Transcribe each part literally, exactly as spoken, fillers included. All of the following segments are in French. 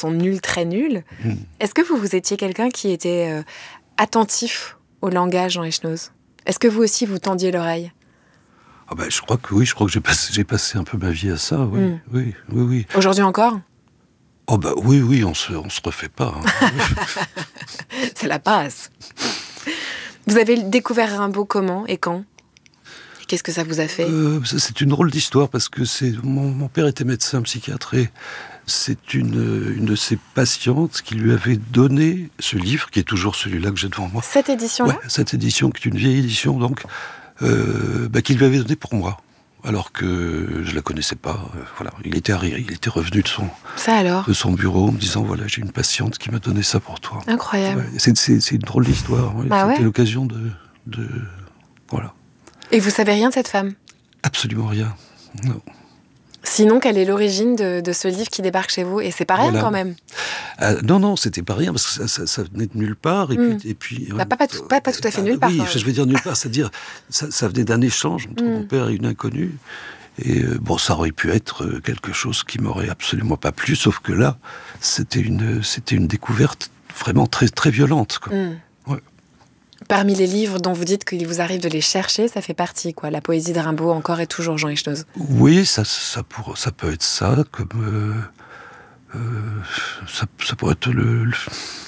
sont nuls, très nuls. Mmh. Est-ce que vous, vous étiez quelqu'un qui était euh, attentif au langage, Jean Echnoz ? Est-ce que vous aussi, vous tendiez l'oreille ? Ah ben, je crois que oui, je crois que j'ai passé, j'ai passé un peu ma vie à ça, oui, mmh. oui, oui, oui. Aujourd'hui encore ? Oh ben oui, oui, on se, on se refait pas. Hein. C'est la base. Vous avez découvert Rimbaud comment et quand ? Et qu'est-ce que ça vous a fait ? euh, ça, C'est une drôle d'histoire parce que c'est mon, mon père était médecin psychiatre et c'est une, une de ses patientes qui lui avait donné ce livre qui est toujours celui-là que j'ai devant moi. Cette édition-là ? Ouais, cette édition qui est une vieille édition donc euh, bah, qu'il lui avait donné pour moi. Alors que je la connaissais pas, euh, voilà. Il était arrivé, il était revenu de son, ça alors de son bureau en me disant voilà, j'ai une patiente qui m'a donné ça pour toi. Incroyable. Ouais, c'est, c'est, c'est une drôle d'histoire. Ouais. Ah C'était ouais l'occasion de, de, voilà. Et vous savez rien de cette femme ? Absolument rien. Non. Sinon, quelle est l'origine de, de ce livre qui débarque chez vous ? Et c'est pas rien voilà. quand même. Euh, non, non, c'était pas rien parce que ça, ça, ça venait de nulle part et mmh. puis, et puis bah, pas, pas, tout, pas, pas tout à fait euh, nulle part. Oui, je veux dire nulle part, c'est-à-dire ça, ça venait d'un échange entre mmh. mon père et une inconnue. Et euh, bon, ça aurait pu être quelque chose qui m'aurait absolument pas plu, sauf que là, c'était une, c'était une découverte vraiment très, très violente, quoi. Mmh. Ouais. Parmi les livres dont vous dites qu'il vous arrive de les chercher, ça fait partie, quoi. La poésie de Rimbaud, encore et toujours, Jean Echnoz. Oui, ça, ça, pour, ça peut être ça, comme euh, euh, ça, ça pourrait être le, le,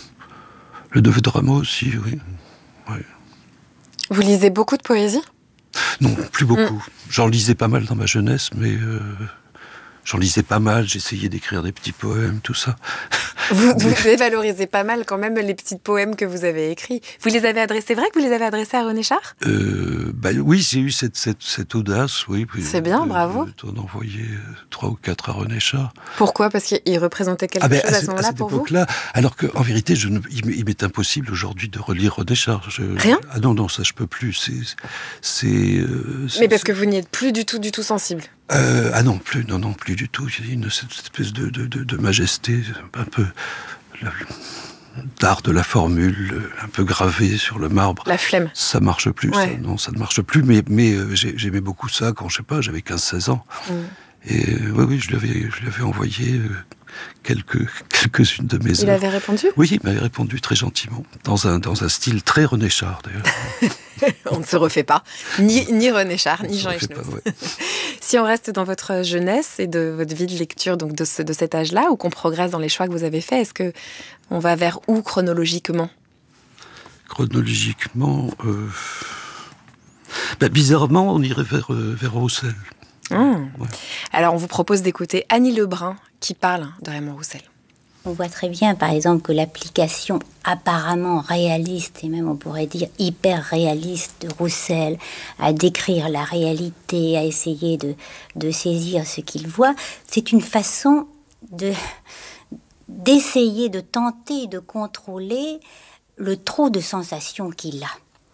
le Neveu de Rameau aussi, oui. Ouais. Vous lisez beaucoup de poésie ? Non, plus beaucoup. Mmh. J'en lisais pas mal dans ma jeunesse, mais euh, j'en lisais pas mal. J'essayais d'écrire des petits poèmes, tout ça. Vous, vous dévalorisez pas mal quand même les petits poèmes que vous avez écrits. Vous les avez adressés, c'est vrai que vous les avez adressés à René Char ? euh, bah, Oui, j'ai eu cette, cette, cette audace, oui. C'est bien, de, bravo. D'en envoyer trois ou quatre à René Char. Pourquoi ? Parce qu'il représentait quelque ah ben, chose à, à ce moment-là à pour vous ? À cette époque-là, alors qu'en vérité, je ne, il m'est impossible aujourd'hui de relire René Char. Je, Rien ? Ah non, non, ça je peux plus. C'est, c'est, euh, c'est Mais parce que vous n'y êtes plus du tout, du tout sensible. Euh, ah non, plus, non, non, plus du tout. Il y a une cette espèce de, de, de, de majesté, un peu la, d'art de la formule, un peu gravé sur le marbre. La flemme. Ça marche plus, ouais. ça, non, ça ne marche plus. Mais, mais euh, j'ai, j'aimais beaucoup ça quand, je sais pas, j'avais quinze seize ans. Mm. Et euh, oui, oui, je lui avais, je lui avais envoyé euh, quelques, quelques-unes de mes œuvres. Il avait répondu ? Oui, il m'avait répondu très gentiment, dans un, dans un style très René Char, d'ailleurs. On ne se refait pas, ni, ni René Char, ni Jean Echnoz. Ouais. Si on reste dans votre jeunesse et de votre vie de lecture, donc de, ce, de cet âge-là, ou qu'on progresse dans les choix que vous avez faits, est-ce que on va vers où chronologiquement ? Chronologiquement, euh... ben, bizarrement, on irait vers, euh, vers Roussel. Mmh. Ouais. Alors, on vous propose d'écouter Annie Lebrun qui parle de Raymond Roussel. On voit très bien, par exemple, que l'application apparemment réaliste, et même on pourrait dire hyper réaliste de Roussel, à décrire la réalité, à essayer de, de saisir ce qu'il voit, c'est une façon de, d'essayer de tenter de contrôler le trop de sensations qu'il a.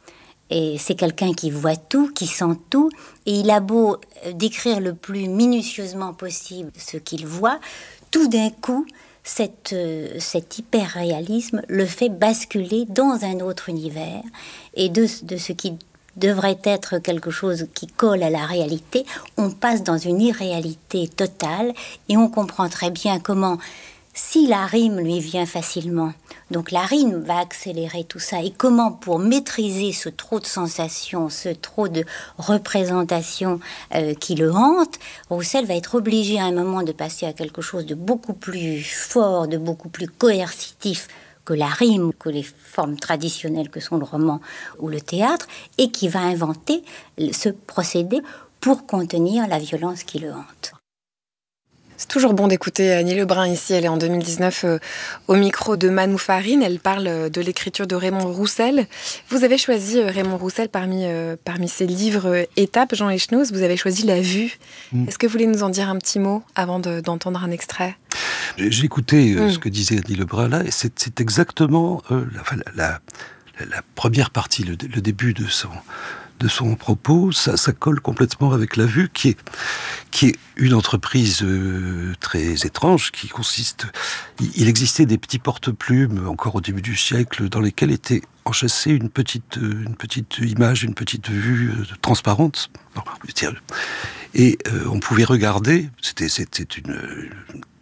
Et c'est quelqu'un qui voit tout, qui sent tout, et il a beau décrire le plus minutieusement possible ce qu'il voit, tout d'un coup, Cette, euh, cet hyper-réalisme le fait basculer dans un autre univers et de, de ce qui devrait être quelque chose qui colle à la réalité, on passe dans une irréalité totale et on comprend très bien comment, si la rime lui vient facilement, donc la rime va accélérer tout ça, et comment pour maîtriser ce trop de sensations, ce trop de représentations euh, qui le hantent, Roussel va être obligé à un moment de passer à quelque chose de beaucoup plus fort, de beaucoup plus coercitif que la rime, que les formes traditionnelles que sont le roman ou le théâtre, et qui va inventer ce procédé pour contenir la violence qui le hante. C'est toujours bon d'écouter Annie Lebrun ici. Elle est en deux mille dix-neuf euh, au micro de Manou Farine. Elle parle de l'écriture de Raymond Roussel. Vous avez choisi euh, Raymond Roussel parmi, euh, parmi ses livres euh, étapes, Jean Echnoz. Vous avez choisi La Vue. Mmh. Est-ce que vous voulez nous en dire un petit mot avant de, d'entendre un extrait ? J'ai écouté euh, mmh. ce que disait Annie Lebrun là, et c'est, c'est exactement euh, la, la, la, la première partie, le, le début de son... de son propos, ça, ça colle complètement avec La Vue, qui est, qui est une entreprise euh, très étrange, qui consiste... Il, il existait des petits porte-plumes, encore au début du siècle, dans lesquels était enchâssée une petite, une petite image, une petite vue euh, transparente. Et euh, on pouvait regarder, c'était, c'était une, une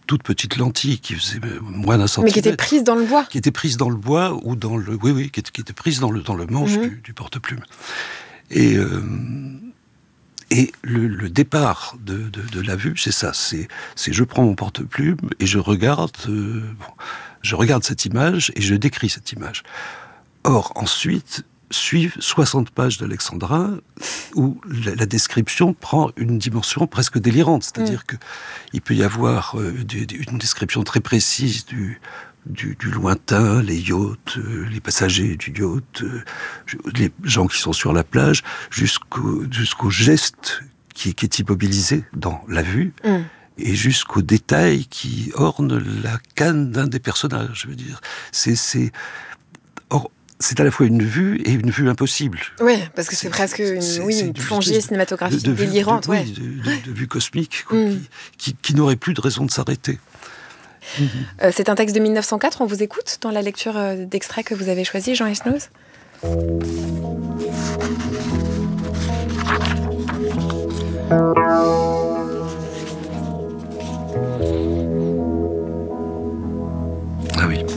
toute petite lentille qui faisait moins d'un centimètre. Mais qui était prise dans le bois. Qui était prise dans le bois ou dans le... Oui, oui, qui était, qui était prise dans le, dans le manche mmh. du, du porte-plume. Et, euh, et le, le départ de, de, de la vue, c'est ça. C'est, c'est je prends mon porte-plume et je regarde, euh, bon, je regarde cette image et je décris cette image. Or, ensuite, suivent soixante pages d'Alexandrin où la, la description prend une dimension presque délirante. C'est-à-dire mmh. qu'il peut y avoir euh, des, des, une description très précise du... Du, du lointain, les yachts, euh, les passagers du yacht, euh, les gens qui sont sur la plage, jusqu'au, jusqu'au geste qui, qui est immobilisé dans la vue, mm. et jusqu'au détail qui orne la canne d'un des personnages. Je veux dire, c'est, c'est, or, c'est à la fois une vue et une vue impossible. Oui, parce que c'est, c'est presque une, c'est, oui, c'est une plongée cinématographique de, de délirante. De, ouais. Oui, de, de, de vue cosmique, quoi, mm. qui, qui, qui n'aurait plus de raison de s'arrêter. Mmh. Euh, c'est un texte de mille neuf cent quatre, on vous écoute dans la lecture euh, d'extrait que vous avez choisi, Jean Esnoz. Ah oui.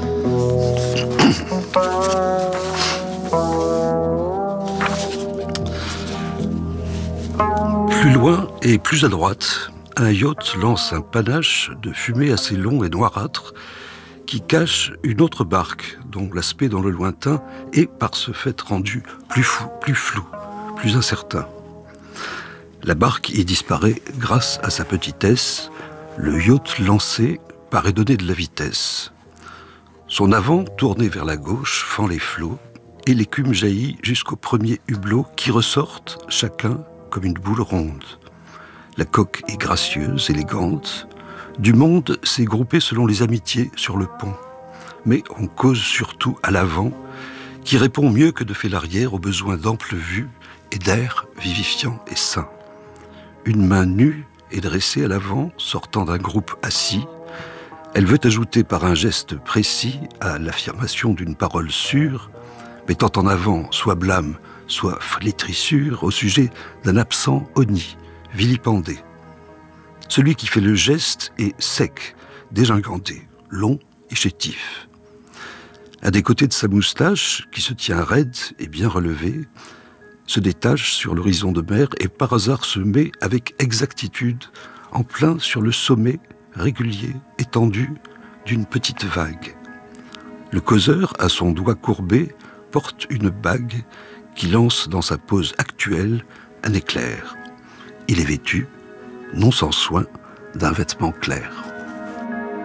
Plus loin et plus à droite, un yacht lance un panache de fumée assez long et noirâtre qui cache une autre barque dont l'aspect dans le lointain est par ce fait rendu plus fou, plus flou, plus incertain. La barque y disparaît grâce à sa petitesse. Le yacht lancé paraît donner de la vitesse. Son avant, tourné vers la gauche, fend les flots et l'écume jaillit jusqu'au premier hublot qui ressortent chacun comme une boule ronde. La coque est gracieuse, élégante. Du monde s'est groupé selon les amitiés sur le pont. Mais on cause surtout à l'avant, qui répond mieux que de fait l'arrière aux besoins d'ample vue et d'air vivifiant et sain. Une main nue est dressée à l'avant, sortant d'un groupe assis. Elle veut ajouter par un geste précis à l'affirmation d'une parole sûre, mettant en avant soit blâme, soit flétrissure au sujet d'un absent honni, vilipendé. Celui qui fait le geste est sec, dégingandé, long et chétif. À des côtés de sa moustache, qui se tient raide et bien relevée, se détache sur l'horizon de mer et par hasard se met avec exactitude en plein sur le sommet régulier, étendu d'une petite vague. Le causeur, à son doigt courbé, porte une bague qui lance dans sa pose actuelle un éclair. Il est vêtu, non sans soin, d'un vêtement clair.